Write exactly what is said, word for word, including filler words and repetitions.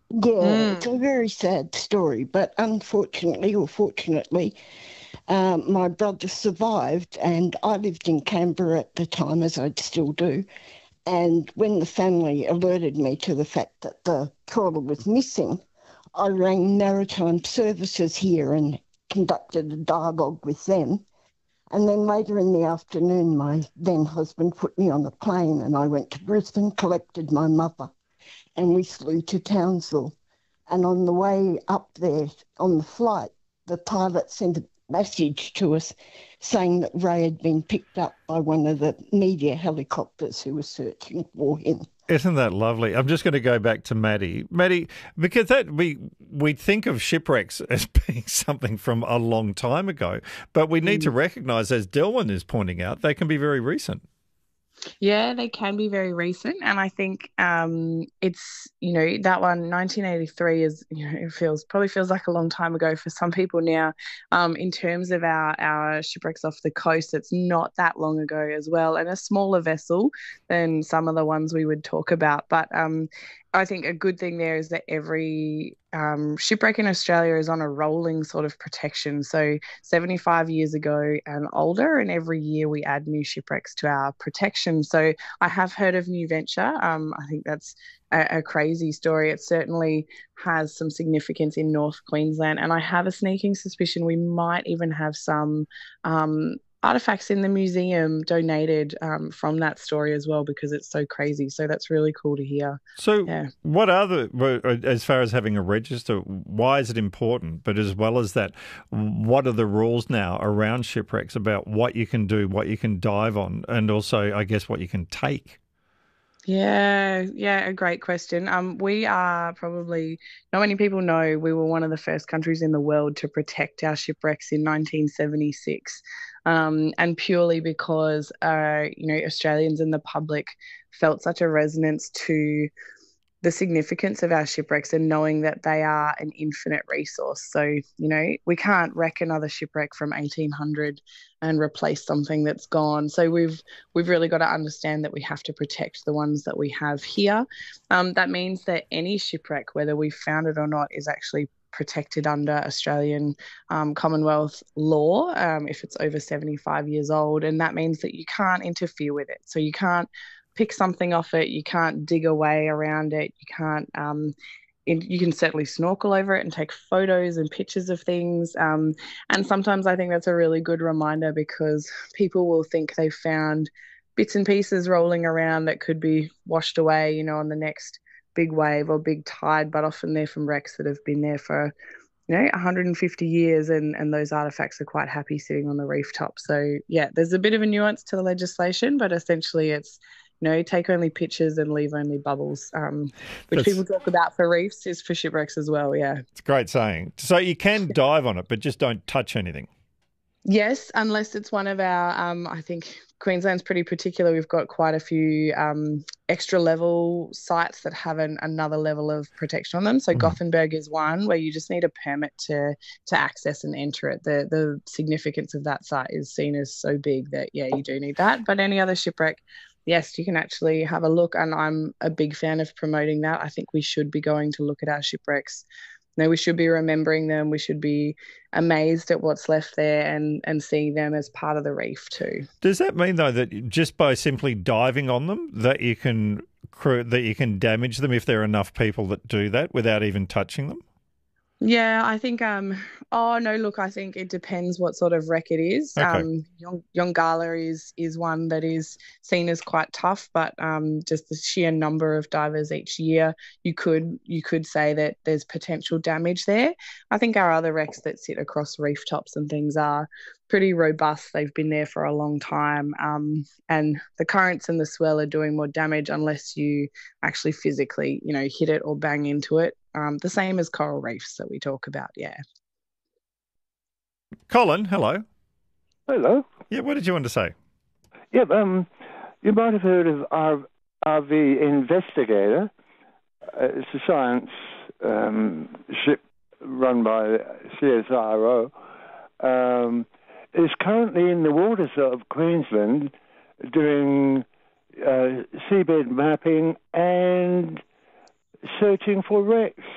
Yeah, it's Mm. a very sad story, but unfortunately or fortunately, um, my brother survived, and I lived in Canberra at the time, as I still do. And when the family alerted me to the fact that the trawler was missing, I rang Maritime Services here and conducted a dialogue with them. And then later in the afternoon, my then husband put me on a plane and I went to Brisbane, collected my mother, and we flew to Townsville. And on the way up there on the flight, the pilot sent a message to us saying that Ray had been picked up by one of the media helicopters who was searching for him. Isn't that lovely? I'm just going to go back to Maddie. Maddie, because that we we think of shipwrecks as being something from a long time ago, but we need to Mm. recognise, as Delwyn is pointing out, they can be very recent. Yeah, they can be very recent, and I think um, it's you know that one nineteen eighty-three is you know it feels probably feels like a long time ago for some people now. Um, in terms of our our shipwrecks off the coast, it's not that long ago as well, and a smaller vessel than some of the ones we would talk about. But um, I think a good thing there is that every um, shipwreck in Australia is on a rolling sort of protection. So seventy-five years ago and older, and every year we add new shipwrecks to our protection. So I have heard of New Venture. Um, I think that's a, a crazy story. It certainly has some significance in North Queensland, and I have a sneaking suspicion we might even have some um, artifacts in the museum donated um, from that story as well because it's so crazy. So that's really cool to hear. So, Yeah. what are the, well, as far as having a register, why is it important? But as well as that, what are the rules now around shipwrecks about what you can do, what you can dive on, and also, I guess, what you can take? Yeah, yeah, a great question. Um, we are probably not many people know we were one of the first countries in the world to protect our shipwrecks in nineteen seventy-six, um, and purely because uh, you know Australians and the public felt such a resonance to the significance of our shipwrecks and knowing that they are an infinite resource. So, you know, we can't wreck another shipwreck from eighteen hundred and replace something that's gone. So we've we've really got to understand that we have to protect the ones that we have here. Um, that means that any shipwreck, whether we found it or not, is actually protected under Australian um, Commonwealth law um, if it's over seventy-five years old. And that means that you can't interfere with it. So you can't pick something off it. You can't dig away around it. You can't. Um, in, you can certainly snorkel over it and take photos and pictures of things. Um, and sometimes I think that's a really good reminder because people will think they've found bits and pieces rolling around that could be washed away, you know, on the next big wave or big tide, but often they're from wrecks that have been there for you know, one hundred fifty years, and, and those artifacts are quite happy sitting on the reef top. So, yeah, there's a bit of a nuance to the legislation, but essentially it's, you know, take only pictures and leave only bubbles, um, which That's people talk about for reefs is for shipwrecks as well. Yeah. it's a great saying. So you can dive on it, but just don't touch anything. Yes, unless it's one of our, um, I think Queensland's pretty particular. We've got quite a few um, extra level sites that have an, another level of protection on them. So Mm. Gothenburg is one where you just need a permit to to access and enter it. The the significance of that site is seen as so big that yeah, you do need that. But any other shipwreck, yes, you can actually have a look. And I'm a big fan of promoting that. I think we should be going to look at our shipwrecks. No, we should be remembering them. We should be amazed at what's left there and and seeing them as part of the reef too. Does that mean though that just by simply diving on them that you can cru- that you can damage them if there are enough people that do that without even touching them? Yeah, I think um oh no, look, I think it depends what sort of wreck it is. Okay. Um Yon- Yongala is is one that is seen as quite tough, but um just the sheer number of divers each year, you could you could say that there's potential damage there. I think our other wrecks that sit across reef tops and things are pretty robust. They've been there for a long time. Um and the currents and the swell are doing more damage unless you actually physically, you know, hit it or bang into it. Um, the same as coral reefs that we talk about. Yeah. Colin, hello. Hello. Yeah, what did you want to say? Yeah, um, you might have heard of R- RV Investigator. Uh, it's a science um, ship run by C S I R O. Um, it's currently in the waters of Queensland doing uh, seabed mapping and searching for wrecks.